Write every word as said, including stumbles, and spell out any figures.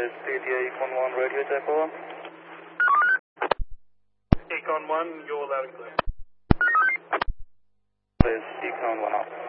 This is P D A Econ one radio check over. Econ one, you're loud and clear. This is Econ one out.